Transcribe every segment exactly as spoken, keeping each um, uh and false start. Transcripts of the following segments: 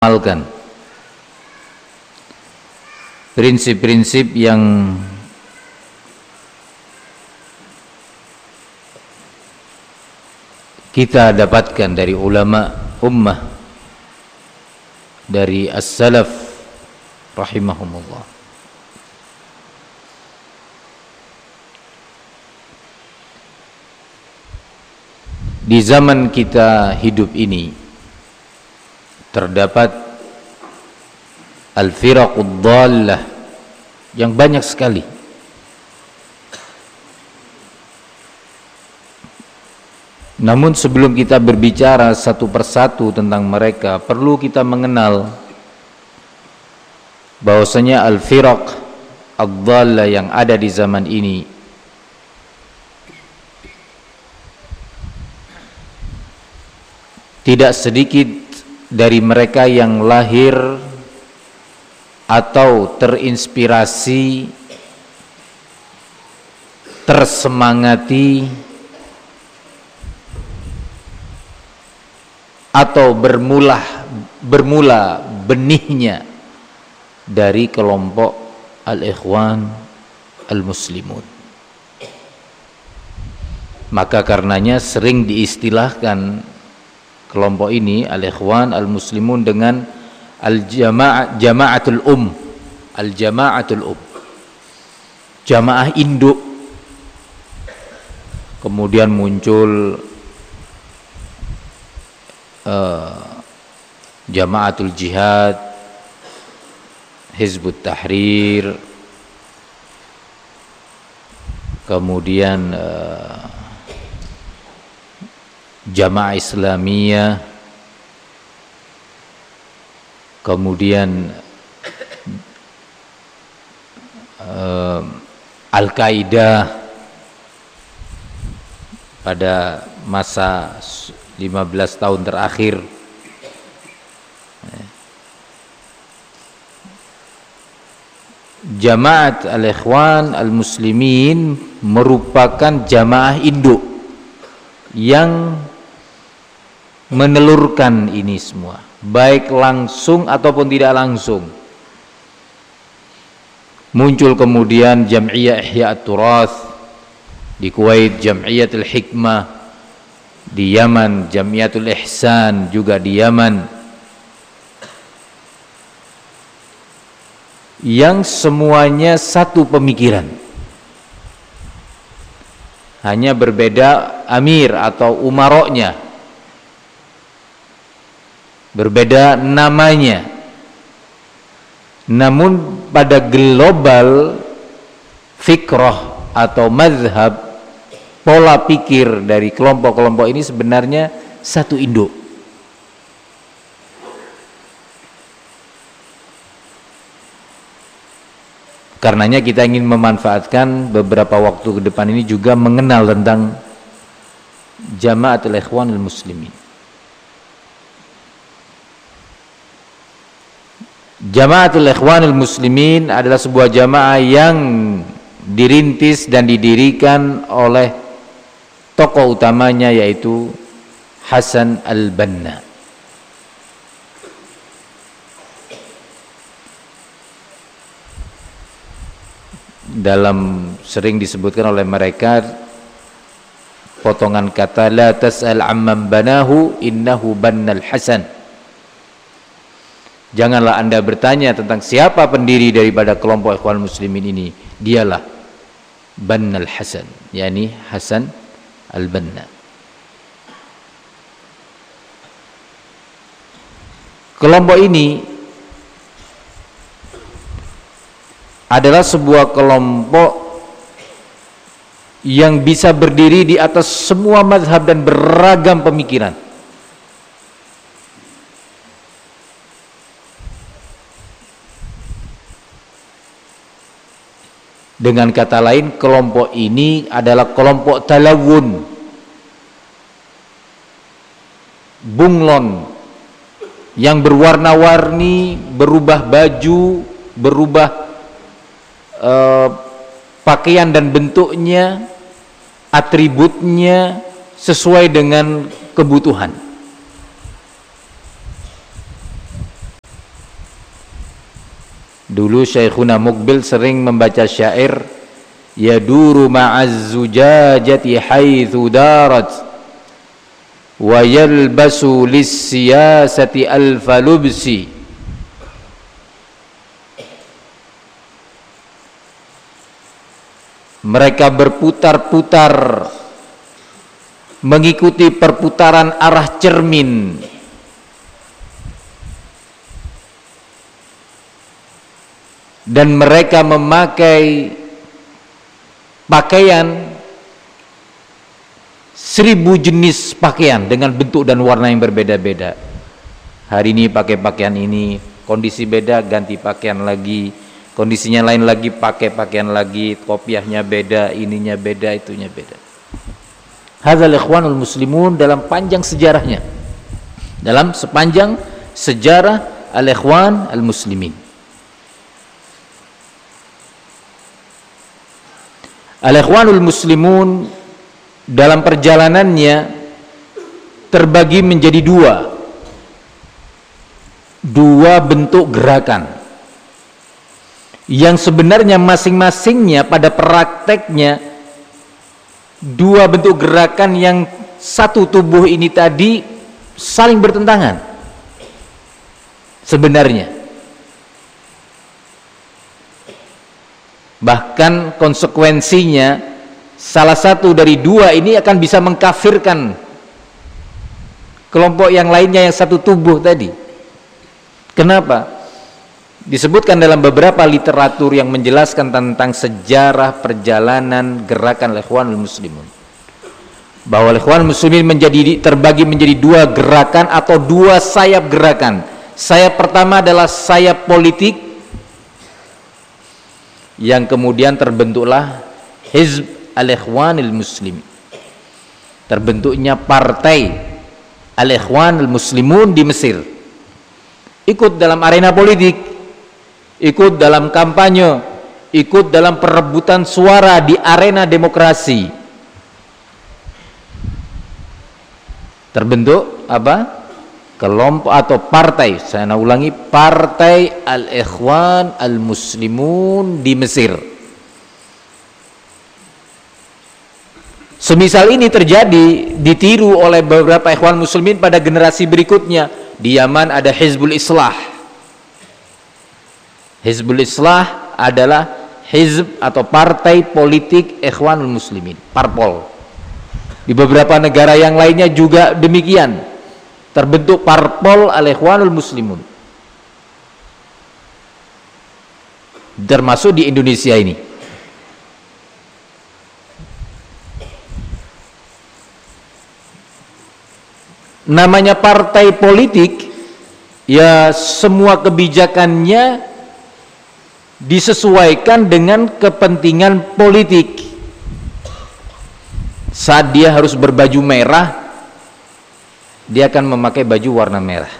mengamalkan prinsip-prinsip yang kita dapatkan dari ulama ummah, dari as-salaf rahimahumullah. Di zaman kita hidup ini terdapat al-firaqud dhallah yang banyak sekali. Namun sebelum kita berbicara satu persatu tentang mereka, perlu kita mengenal bahwasanya al-firaq ad-dhallah yang ada di zaman ini tidak sedikit dari mereka yang lahir atau terinspirasi, tersemangati, atau bermula bermula benihnya dari kelompok al-ikhwan al-muslimun. Maka karenanya sering diistilahkan kelompok ini al-ikhwan al-muslimun dengan al-jamaah jamaatul um, al-jamaatul um, jamaah induk. Kemudian muncul uh, jamaatul jihad, Hizbut Tahrir, kemudian uh, Jamaah Islamiyah, kemudian uh, Al-Qaeda pada masa lima belas tahun terakhir. Jamaat al-ikhwan al-muslimin merupakan jamaah induk yang menelurkan ini semua, baik langsung ataupun tidak langsung. Muncul kemudian Jam'iyah Ihya At-Turath di Kuwait, Jam'iyatul Hikmah di Yaman, Jamiatul Ihsan juga di Yaman, yang semuanya satu pemikiran, hanya berbeda amir atau umaroknya, berbeda namanya, namun pada global fikrah atau mazhab, pola pikir dari kelompok-kelompok ini sebenarnya satu induk. Karenanya kita ingin memanfaatkan beberapa waktu ke depan ini juga mengenal tentang Jamaatul Ikhwanul Muslimin. Jamaatul Ikhwanul Muslimin adalah sebuah jamaah yang dirintis dan didirikan oleh tokoh utamanya, yaitu Hasan al-Banna. Dalam sering disebutkan oleh mereka potongan kata la tas'al amman banahu innahu bannal Hasan. Janganlah Anda bertanya tentang siapa pendiri daripada kelompok Ikhwan Muslimin ini, dialah Bannal Hasan, yakni Hasan al-Banna. Kelompok ini adalah sebuah kelompok yang bisa berdiri di atas semua mazhab dan beragam pemikiran. Dengan kata lain, kelompok ini adalah kelompok talawun, bunglon, yang berwarna-warni, berubah baju, berubah uh, pakaian dan bentuknya, atributnya sesuai dengan kebutuhan. Dulu Syekhuna Muqbil sering membaca syair, yaduru ma'az zujajati haitsu darat wa yalbasu lis-siyasati alfa lubsi. Mereka berputar-putar mengikuti perputaran arah cermin, dan mereka memakai pakaian seribu jenis pakaian dengan bentuk dan warna yang berbeda-beda. Hari ini pakai pakaian ini, kondisi beda ganti pakaian lagi, kondisinya lain lagi pakai pakaian lagi, kopiahnya beda, ininya beda, itunya beda. Hadzal ikhwanul muslimun dalam panjang sejarahnya, dalam sepanjang sejarah al-ikhwan al-muslimin. Al-ikhwanul muslimun dalam perjalanannya terbagi menjadi dua dua bentuk gerakan yang sebenarnya masing-masingnya pada prakteknya dua bentuk gerakan yang satu tubuh ini tadi saling bertentangan sebenarnya. Bahkan konsekuensinya salah satu dari dua ini akan bisa mengkafirkan kelompok yang lainnya yang satu tubuh tadi. Kenapa? Disebutkan dalam beberapa literatur yang menjelaskan tentang sejarah perjalanan gerakan Ikhwanul Muslimun, bahwa Ikhwanul Muslimin menjadi terbagi menjadi dua gerakan atau dua sayap gerakan. Sayap pertama adalah sayap politik, yang kemudian terbentuklah Hizb al-Ikhwanil Muslim, terbentuknya partai al-Ikhwanil Muslimun di Mesir, ikut dalam arena politik, ikut dalam kampanye, ikut dalam perebutan suara di arena demokrasi. Terbentuk apa? Kelompok atau partai, saya ulangi, partai al-Ikhwan al-Muslimun di Mesir. Semisal ini terjadi, ditiru oleh beberapa ikhwan muslimin pada generasi berikutnya. Di Yaman ada Hizbul Islah. Hizbul Islah adalah hizb atau partai politik Ikhwanul Muslimin, parpol. Di beberapa negara yang lainnya juga demikian, terbentuk parpol al-Ikhwanul Muslimun, termasuk di Indonesia ini. Namanya partai politik, ya semua kebijakannya disesuaikan dengan kepentingan politik. Saat dia harus berbaju merah, dia akan memakai baju warna merah.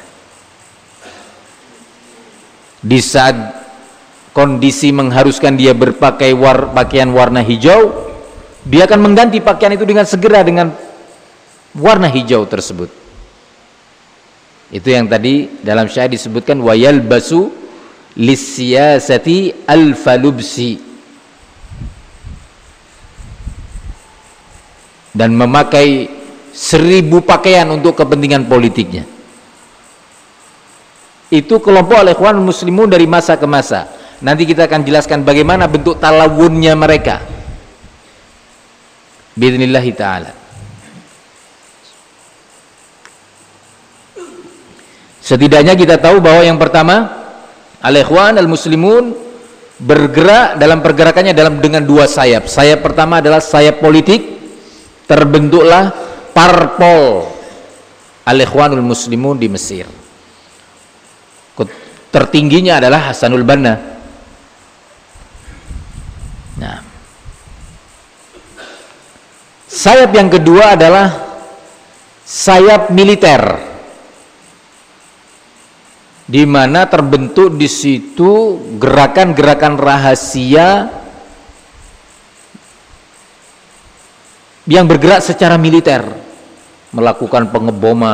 Di saat kondisi mengharuskan dia berpakai war, pakaian warna hijau, dia akan mengganti pakaian itu dengan segera dengan warna hijau tersebut. Itu yang tadi dalam syair disebutkan wayal basu lisyasati alfalubsi, dan memakai seribu pakaian untuk kepentingan politiknya. Itu kelompok al-Ikhwan Muslimun dari masa ke masa. Nanti kita akan jelaskan bagaimana bentuk talawunnya mereka biidznillah ta'ala. Setidaknya kita tahu bahwa yang pertama, al-Ikhwan al-Muslimun bergerak dalam pergerakannya dalam dengan dua sayap. Sayap pertama adalah sayap politik, terbentuklah parpol al-Ikhwanul Muslimun di Mesir. Tertingginya adalah Hasanul Banna. Nah, sayap yang kedua adalah sayap militer, di mana terbentuk di situ gerakan-gerakan rahasia yang bergerak secara militer, melakukan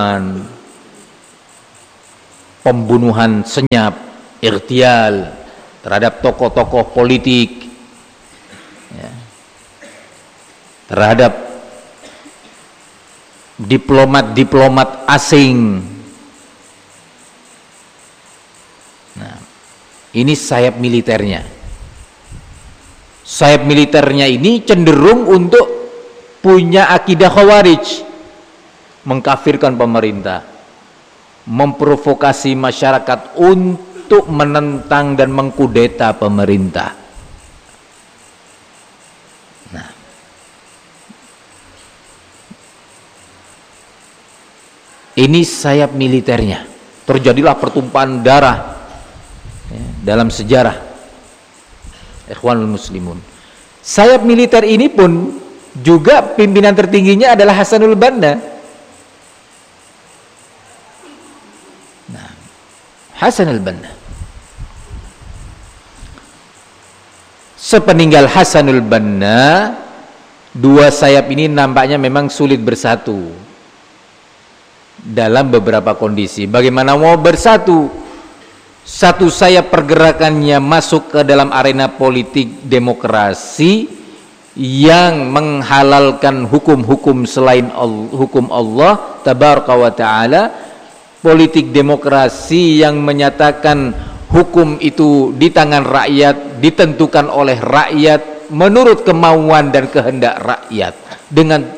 pengeboman, pembunuhan senyap, irtial, terhadap tokoh-tokoh politik, ya, terhadap diplomat-diplomat asing. Nah, ini sayap militernya. Sayap militernya ini cenderung untuk punya akidah khawarij, mengkafirkan pemerintah, memprovokasi masyarakat untuk menentang dan mengkudeta pemerintah. Nah, ini sayap militernya. Terjadilah pertumpahan darah, ya, dalam sejarah Ikhwanul Muslimun. Sayap militer ini pun juga pimpinan tertingginya adalah Hasanul Banna. Nah, Hasanul Banna. Sepeninggal Hasanul Banna, dua sayap ini nampaknya memang sulit bersatu dalam beberapa kondisi. Bagaimana mau bersatu? Satu sayap pergerakannya masuk ke dalam arena politik demokrasi yang menghalalkan hukum-hukum selain Allah, hukum Allah tabaraka wa ta'ala, politik demokrasi yang menyatakan hukum itu di tangan rakyat, ditentukan oleh rakyat menurut kemauan dan kehendak rakyat dengan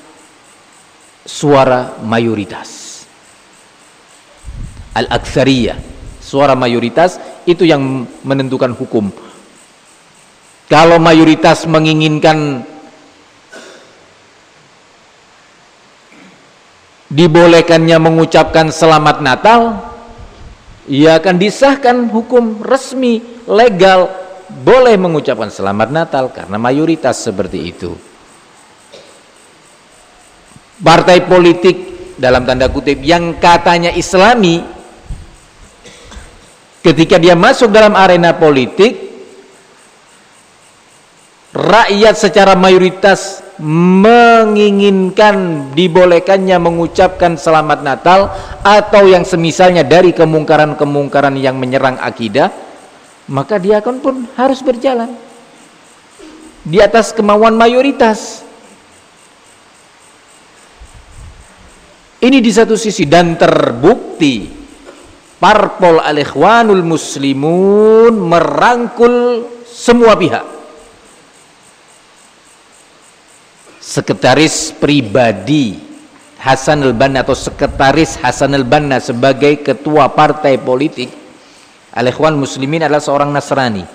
suara mayoritas. Al-aktsariyah, suara mayoritas itu yang menentukan hukum. Kalau mayoritas menginginkan dibolehkannya mengucapkan selamat Natal, ia akan disahkan hukum resmi legal boleh mengucapkan selamat Natal karena mayoritas seperti itu. Partai politik dalam tanda kutip yang katanya Islami, ketika dia masuk dalam arena politik, rakyat secara mayoritas menginginkan dibolehkannya mengucapkan selamat Natal atau yang semisalnya dari kemungkaran-kemungkaran yang menyerang akidah, maka dia akan pun harus berjalan di atas kemauan mayoritas. Ini di satu sisi, dan terbukti parpol Al-Ikhwanul Muslimun merangkul semua pihak. Sekretaris pribadi Hasanul Banna atau sekretaris Hasanul Banna sebagai ketua partai politik Al-Ikhwan Muslimin adalah seorang Nasrani.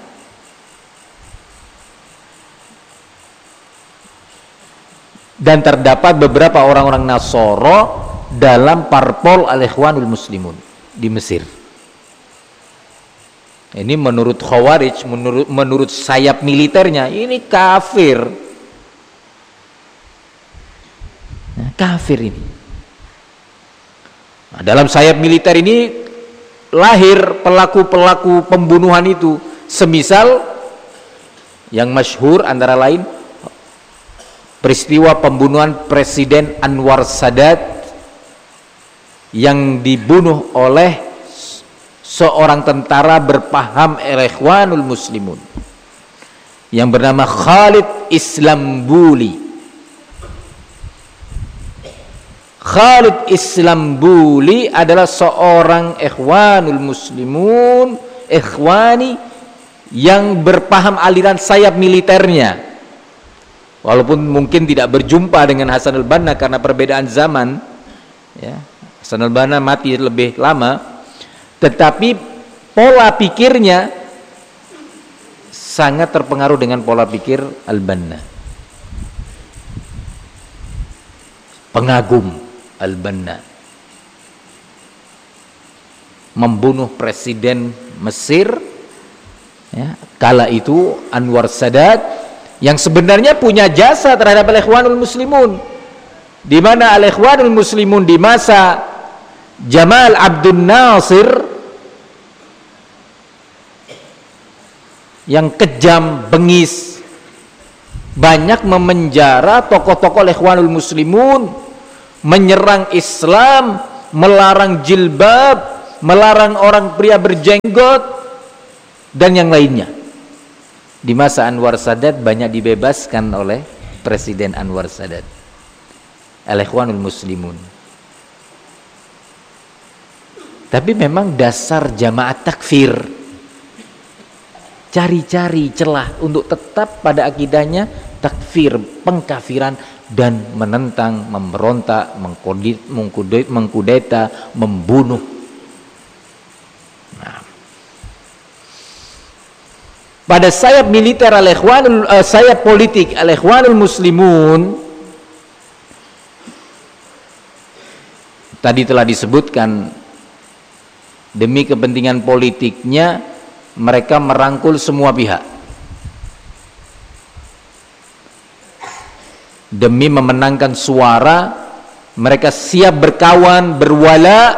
Dan terdapat beberapa orang-orang Nasoro dalam parpol Al-Ikhwanul Muslimun di Mesir. Ini menurut Khawarij, menurut, menurut sayap militernya, ini kafir. Nah, kafir ini. Nah, dalam sayap militer ini lahir pelaku-pelaku pembunuhan itu, semisal yang masyhur antara lain peristiwa pembunuhan Presiden Anwar Sadat yang dibunuh oleh seorang tentara berpaham Ikhwanul Muslimun yang bernama Khalid Islambuli. Khalid Islambuli adalah seorang Ikhwanul Muslimun, Ikhwani yang berpaham aliran sayap militernya. Walaupun mungkin tidak berjumpa dengan Hasanul Banna karena perbedaan zaman, ya, Hasanul Banna mati lebih lama, tetapi pola pikirnya sangat terpengaruh dengan pola pikir Al-Banna. Pengagum Al-Banna, membunuh presiden Mesir, ya, kala itu Anwar Sadat, yang sebenarnya punya jasa terhadap Al-Ikhwanul Muslimun, di mana Al-Ikhwanul Muslimun di masa Jamal Abdul Nasir yang kejam, bengis, banyak memenjara tokoh-tokoh Ikhwanul Muslimun, menyerang Islam, melarang jilbab, melarang orang pria berjenggot, dan yang lainnya. Di masa Anwar Sadat banyak dibebaskan oleh Presiden Anwar Sadat. Al-Ikhwanul Muslimun. Tapi memang dasar jamaah takfir, cari-cari celah untuk tetap pada akidahnya takfir, pengkafiran, dan menentang, memberontak, mengkudeta, mengkudeta, membunuh. Nah, pada sayap militer al-Ikhwanul, uh, sayap politik al-Ikhwanul Muslimun, tadi telah disebutkan, demi kepentingan politiknya mereka merangkul semua pihak. Demi memenangkan suara, mereka siap berkawan, berwala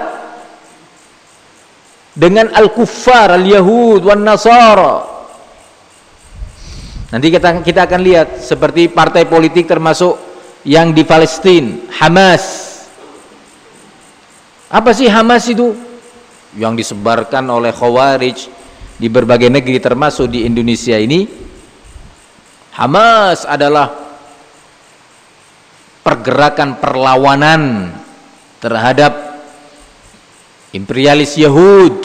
dengan al-kuffar, al-yahud, wan nasara. Nanti kita, kita akan lihat seperti partai politik termasuk yang di Palestina, Hamas. Apa sih Hamas itu? Yang disebarkan oleh Khawarij di berbagai negeri termasuk di Indonesia ini. Hamas adalah pergerakan perlawanan terhadap imperialis Yahud.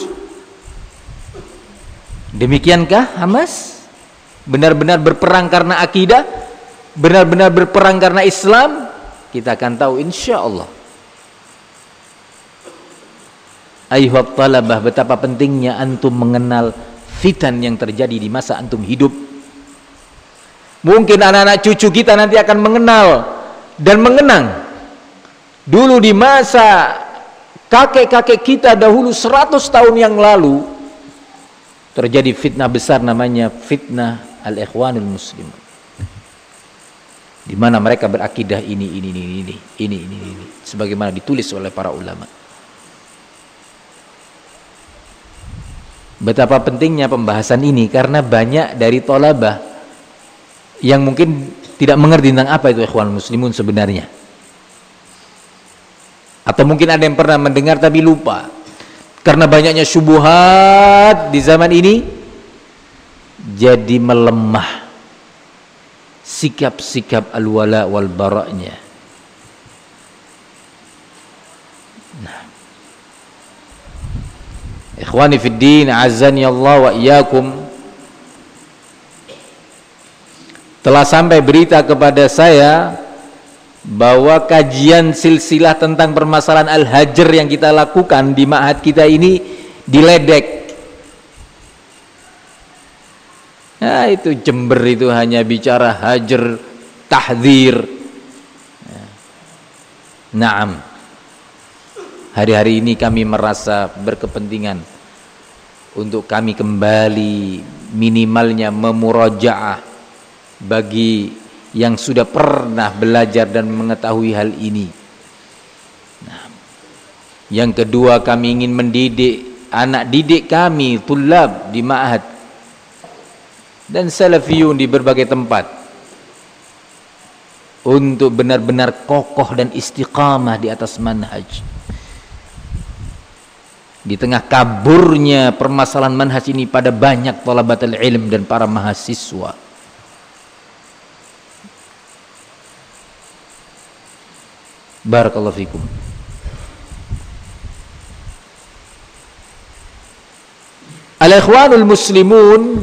Demikiankah Hamas? Benar-benar berperang karena akidah? Benar-benar berperang karena Islam? Kita akan tahu insya Allah. Ayuhab talabah, betapa pentingnya antum mengenal fitan yang terjadi di masa antum hidup. Mungkin anak-anak cucu kita nanti akan mengenal dan mengenang dulu di masa kakek-kakek kita dahulu seratus tahun yang lalu terjadi fitnah besar namanya fitnah al-Ikhwanul Muslimun, di mana mereka berakidah ini ini ini ini ini ini ini sebagaimana ditulis oleh para ulama. Betapa pentingnya pembahasan ini karena banyak dari thalabah yang mungkin tidak mengerti tentang apa itu Ikhwanul Muslimun sebenarnya, atau mungkin ada yang pernah mendengar tapi lupa karena banyaknya syubuhat di zaman ini, jadi melemah sikap-sikap al-wala wal bara'nya. Nah, ikhwani fid din, azani Allah wa iyyakum, telah sampai berita kepada saya bahwa kajian silsilah tentang permasalahan al-hajar yang kita lakukan di ma'had kita ini diledek. Nah, itu Jember itu hanya bicara hajar, tahdzir. Naam. Hari-hari ini kami merasa berkepentingan untuk kami kembali minimalnya memurajaah bagi yang sudah pernah belajar dan mengetahui hal ini. Nah, yang kedua, kami ingin mendidik anak didik kami, tulab di ma'had dan salafiyun di berbagai tempat untuk benar-benar kokoh dan istiqamah di atas manhaj. Di tengah kaburnya permasalahan manhaj ini pada banyak thalabatul ilm dan para mahasiswa. Barakallahu fikum. Al-Ikhwanul Muslimun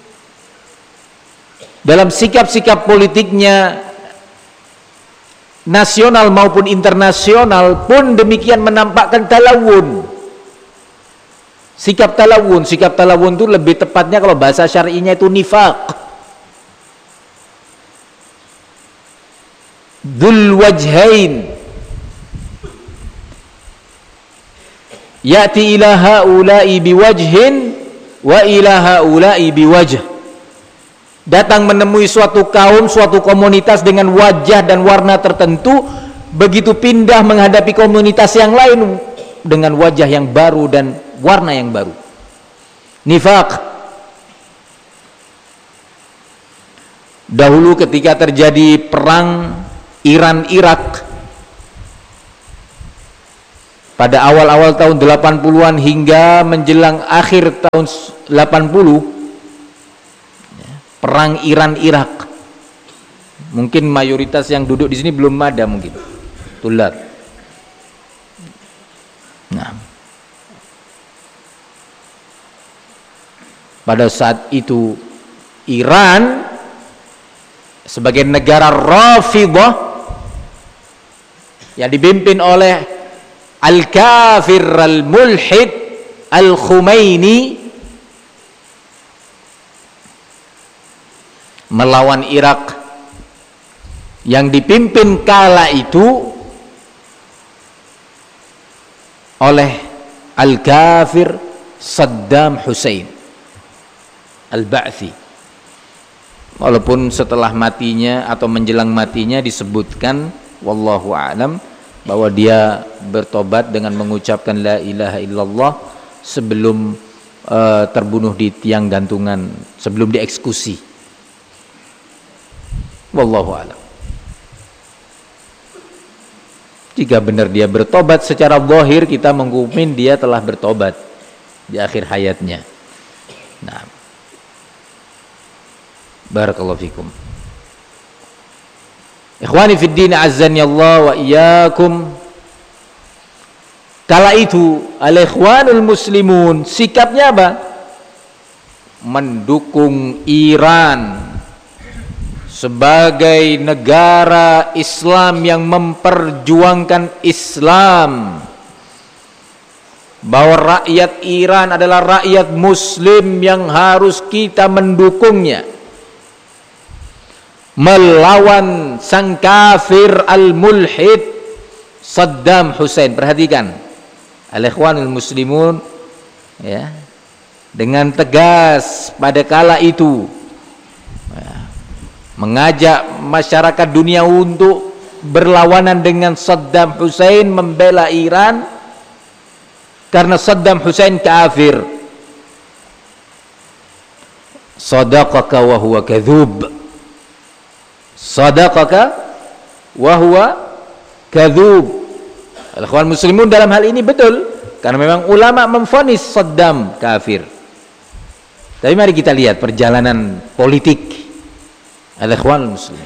dalam sikap-sikap politiknya nasional maupun internasional pun demikian menampakkan talawun. Sikap talawun, sikap talawun itu lebih tepatnya kalau bahasa syar'inya itu nifaq. Dzul wajhain. Ya'ti ila haula'i biwajhin wa ila haula'i biwajh. Datang menemui suatu kaum, suatu komunitas dengan wajah dan warna tertentu, begitu pindah menghadapi komunitas yang lain dengan wajah yang baru dan warna yang baru. Nifaq. Dahulu ketika terjadi perang Iran-Irak, pada awal-awal tahun delapan puluhan hingga menjelang akhir tahun delapan puluh, perang Iran-Irak. Mungkin mayoritas yang duduk di sini belum ada mungkin. Tulad. Nah, pada saat itu Iran sebagai negara Rafidhah yang dipimpin oleh Al-Kafir Al-Mulhid Al-Khumaini melawan Irak yang dipimpin kala itu oleh Al-Kafir Saddam Hussein Al-Ba'thi. Walaupun setelah matinya atau menjelang matinya disebutkan wallahu a'lam bahwa dia bertobat dengan mengucapkan la ilaha illallah sebelum uh, terbunuh di tiang gantungan, sebelum dieksekusi. Wallahu a'lam. Jika benar dia bertobat secara zahir, kita menghukum dia telah bertobat di akhir hayatnya. Nah, barakallahu fikum. Ikhwani fid din azzani Allah wa iyyakum. Kala itu al-ikhwanul muslimun sikapnya apa? Mendukung Iran sebagai negara Islam yang memperjuangkan Islam, bahwa rakyat Iran adalah rakyat muslim yang harus kita mendukungnya melawan sang kafir al-mulhid Saddam Hussein. Perhatikan al-ikhwanul muslimun ya, dengan tegas pada kala itu mengajak masyarakat dunia untuk berlawanan dengan Saddam Hussein, membela Iran karena Saddam Hussein kafir. Sadaqaka wa huwa kadzub. Sadaqaka wa huwa kadzub. Al-ikhwan muslimun dalam hal ini betul, karena memang ulama memvonis Saddam kafir. Tapi mari kita lihat perjalanan politik al-ikhwan muslimin.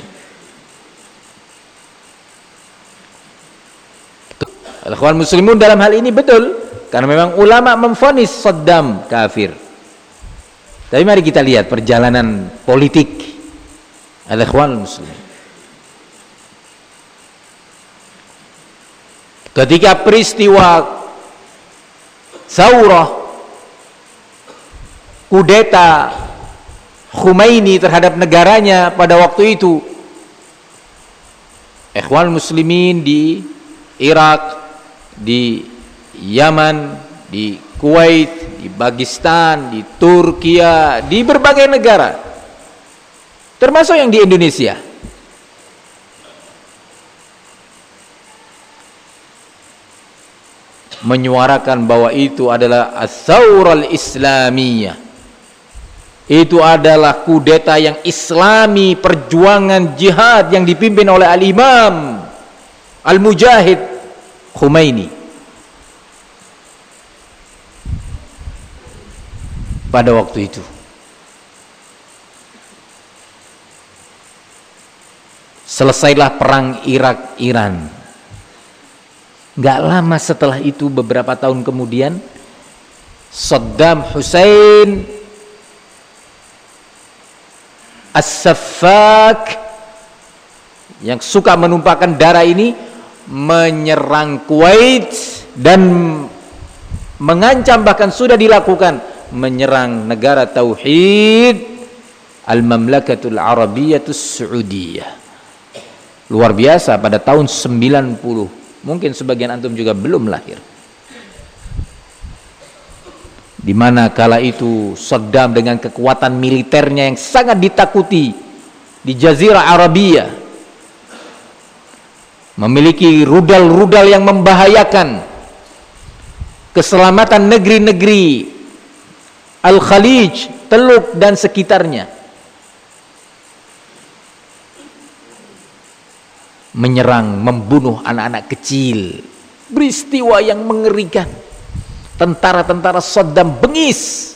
Al-ikhwan muslimun dalam hal ini betul, karena memang ulama memvonis Saddam kafir. Tapi mari kita lihat perjalanan politik al-ikhwan muslimin. Ketika peristiwa Saurah, kudeta Khomeini terhadap negaranya pada waktu itu, ikhwan muslimin di Irak, di Yaman, di Kuwait, di Pakistan, di Turkiya, di berbagai negara, termasuk yang di Indonesia, menyuarakan bahwa itu adalah as-saurah al-islamiyah, itu adalah kudeta yang islami, perjuangan jihad yang dipimpin oleh al-imam al-mujahid Khomeini. Pada waktu itu selesailah perang Irak-Iran. Gak lama setelah itu, beberapa tahun kemudian, Saddam Hussein As-Saffak yang suka menumpahkan darah ini menyerang Kuwait dan mengancam, bahkan sudah dilakukan, menyerang negara tauhid Al-Mamlakatul Arabiyatus Saudiyah. Luar biasa, pada tahun sembilan puluh. Mungkin sebagian antum juga belum lahir. Di mana kala itu Saddam dengan kekuatan militernya yang sangat ditakuti di Jazirah Arabia, memiliki rudal-rudal yang membahayakan keselamatan negeri-negeri Al-Khalij, Teluk dan sekitarnya, menyerang, membunuh anak-anak kecil, peristiwa yang mengerikan. Tentara-tentara Saddam bengis